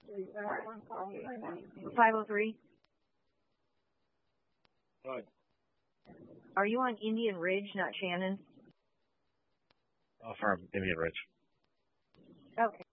503. Good. Are you on Indian Ridge, not Shannon? Affirm, Indian Ridge. Okay.